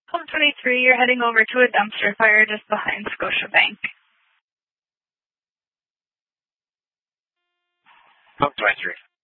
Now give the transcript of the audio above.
Home 23, you're heading over to a dumpster fire just behind Scotiabank. Home 23.